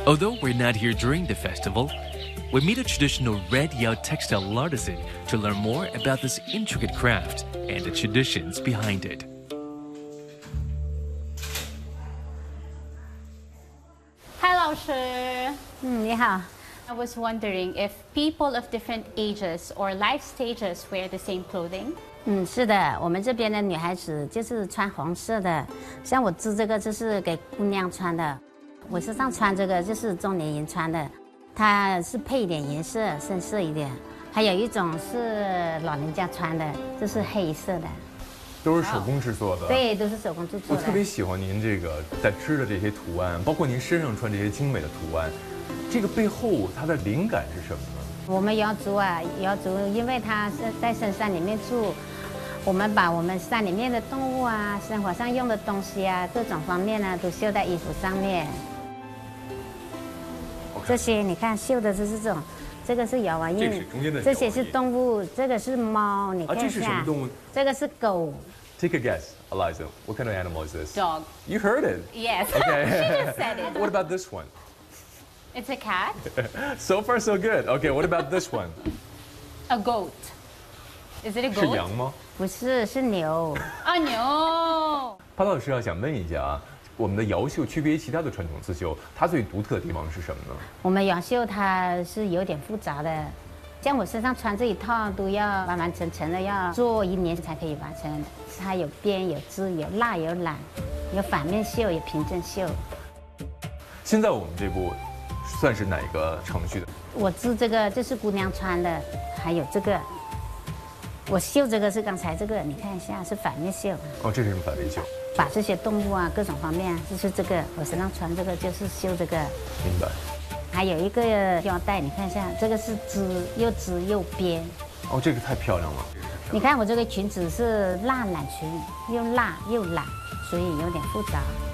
Although we're not here during the festival, we meet a traditional red Yao textile artisan to learn more about this intricate craft and the traditions behind it. Hi, 老师。 你好。 I was wondering if people of different ages or life stages wear the same clothing. 是的，我们这边的女孩子就是穿红色的，像我织这个就是给姑娘穿的，我身上穿这个就是中年人穿的，它是配一点颜色，深色一点。还有一种是老人家穿的，这是黑色的， 都是手工制作的。 对，都是手工制作的。 我特别喜欢您这个在织的这些图案，包括您身上穿这些精美的图案。 这个背后它的灵感是什么呢？ 我们瑶族啊，瑶族因为它是在深山里面住，我们把我们山里面的动物啊，生活上用的东西啊，各种方面呢，都绣在衣服上面。这些你看绣的就是这种，这个是瑶娃印，这些是动物，这个是猫，你看一下。 这是什么动物？ 这个是狗。 Take a guess, Eliza. What kind of animal is this? Dog. You heard it. Yes. Okay. She just said it. What about this one? It's a cat. So far, so good. Okay, what about this one? A goat. Is it a 是 goat? 羊吗？ 不是，是牛。 啊，牛。 潘老师想问一下啊，我们的瑶绣区别于其他的传统刺绣，它最独特的地方是什么呢？ 我们瑶绣它是有点复杂的，像我身上穿这一套都要完完整整的要做1年才可以完成。它有边有织有蜡有染，有反面绣有平针绣。 现在我们这部。 算是哪个程序的？ 我织这个就是姑娘穿的，还有这个，我绣这个是刚才这个，你看一下是反面绣。 哦，这是什么反面绣？ 把这些动物啊各种方面，就是这个我身上穿这个就是绣这个。 明白。 还有一个腰带，你看一下，这个是织又边。 哦，这个太漂亮了。 你看我这个裙子是蜡染裙，又蜡又染，所以有点复杂。